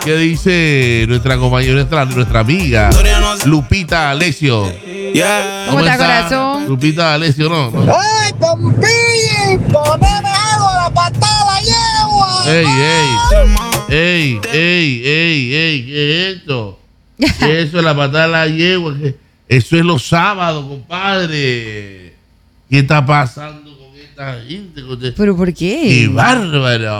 ¿Qué dice nuestra compañera, nuestra amiga Lupita Alessio? ¿Cómo está, corazón? Lupita Alessio, no. ¡Ay, compille! ¡Poneme algo a la patada, yegua! ¡Ey! ¿Qué es esto? ¿Qué es eso? La patada de la yegua. Eso es los sábados, compadre. ¿Qué está pasando con esta gente? ¿Pero por qué? ¡Qué bárbaro!